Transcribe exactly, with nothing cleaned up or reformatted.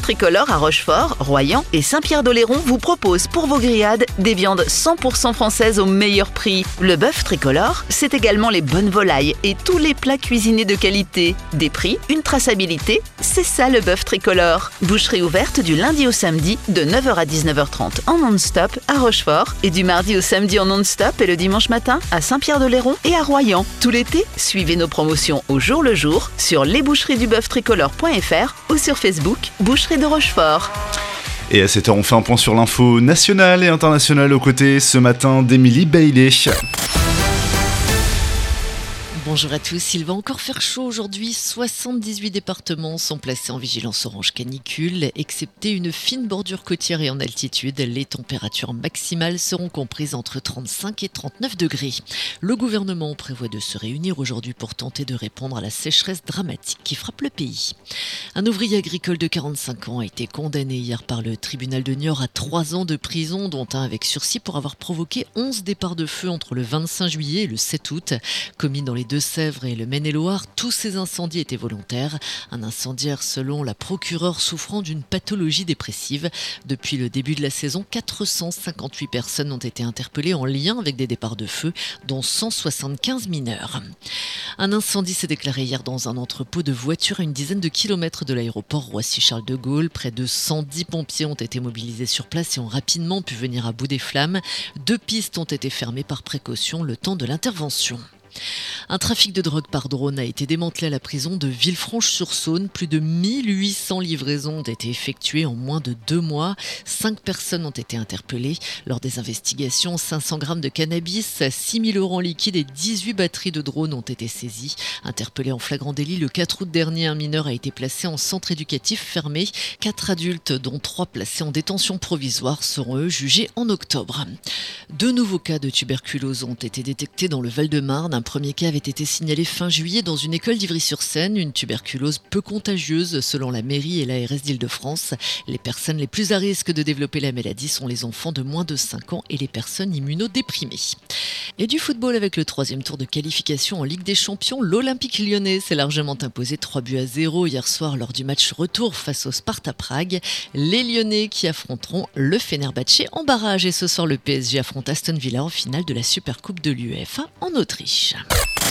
Tricolore à Rochefort, Royan et Saint-Pierre-d'Oléron vous propose pour vos grillades des viandes cent pour cent françaises au meilleur prix. Le bœuf Tricolore, c'est également les bonnes volailles et tous les plats cuisinés de qualité. Des prix, une traçabilité, c'est ça le bœuf Tricolore. Boucherie ouverte du lundi au samedi de neuf heures à dix-neuf heures trente en non-stop à Rochefort et du mardi au samedi en non-stop et le dimanche matin à Saint-Pierre-d'Oléron et à Royan. Tout l'été, suivez nos promotions au jour le jour sur lesboucheries-du-bœuf-tricolore point f r ou sur Facebook Boucherie de Rochefort. Et à cette heure, on fait un point sur l'info nationale et internationale aux côtés ce matin d'Émilie Bailey. Bonjour à tous, il va encore faire chaud aujourd'hui. soixante-dix-huit départements sont placés en vigilance orange canicule, excepté une fine bordure côtière et en altitude. Les températures maximales seront comprises entre trente-cinq et trente-neuf degrés. Le gouvernement prévoit de se réunir aujourd'hui pour tenter de répondre à la sécheresse dramatique qui frappe le pays. Un ouvrier agricole de quarante-cinq ans a été condamné hier par le tribunal de Niort à trois ans de prison, dont un avec sursis pour avoir provoqué onze départs de feu entre le vingt-cinq juillet et le sept août, commis dans les deux Deux-Sèvres et le Maine-et-Loire. Tous ces incendies étaient volontaires. Un incendiaire selon la procureure souffrant d'une pathologie dépressive. Depuis le début de la saison, quatre cent cinquante-huit personnes ont été interpellées en lien avec des départs de feu, dont cent soixante-quinze mineurs. Un incendie s'est déclaré hier dans un entrepôt de voitures à une dizaine de kilomètres de l'aéroport Roissy-Charles de Gaulle. Près de cent dix pompiers ont été mobilisés sur place et ont rapidement pu venir à bout des flammes. Deux pistes ont été fermées par précaution le temps de l'intervention. Un trafic de drogue par drone a été démantelé à la prison de Villefranche-sur-Saône. Plus de mille huit cents livraisons ont été effectuées en moins de deux mois. Cinq personnes ont été interpellées. Lors des investigations, cinq cents grammes de cannabis, six mille euros en liquide et dix-huit batteries de drones ont été saisies. Interpellé en flagrant délit le quatre août dernier, un mineur a été placé en centre éducatif fermé. Quatre adultes, dont trois placés en détention provisoire, seront eux jugés en octobre. Deux nouveaux cas de tuberculose ont été détectés dans le Val-de-Marne. Un premier cas avait été signalé fin juillet dans une école d'Ivry-sur-Seine, une tuberculose peu contagieuse selon la mairie et l'A R S d'Île-de-France. Les personnes les plus à risque de développer la maladie sont les enfants de moins de cinq ans et les personnes immunodéprimées. Et du football avec le troisième tour de qualification en Ligue des Champions, l'Olympique lyonnais s'est largement imposé trois buts à zéro hier soir lors du match retour face au Sparta Prague. Les Lyonnais qui affronteront le Fenerbahçe en barrage et ce soir le P S G affronte Aston Villa en finale de la Supercoupe de l'UEFA en Autriche.